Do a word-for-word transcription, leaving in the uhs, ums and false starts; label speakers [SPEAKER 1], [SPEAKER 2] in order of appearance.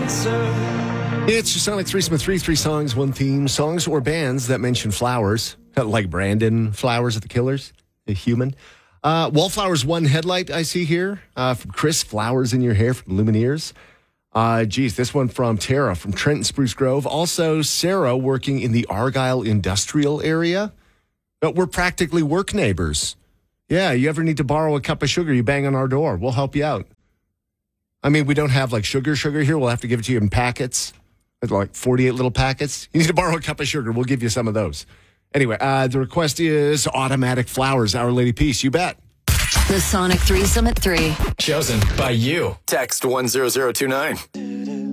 [SPEAKER 1] answer.
[SPEAKER 2] It's your Sonic Threesome with three, three songs, one theme. Songs or bands that mention flowers, like Brandon Flowers of the Killers, a human. Uh, Wallflowers One Headlight I see here uh, from Chris. Flowers in Your Hair from Lumineers. Uh, geez, this one from Tara from Trenton Spruce Grove. Also, Sarah working in the Argyle industrial area. But we're practically work neighbors. Yeah, you ever need to borrow a cup of sugar, you bang on our door. We'll help you out. I mean, we don't have like sugar sugar here. We'll have to give it to you in packets. With like forty-eight little packets. You need to borrow a cup of sugar. We'll give you some of those. Anyway, uh, the request is Automatic Flowers, Our Lady Peace. You bet.
[SPEAKER 3] The Sonic Threesome at three.
[SPEAKER 4] Chosen by you. Text one zero zero two nine.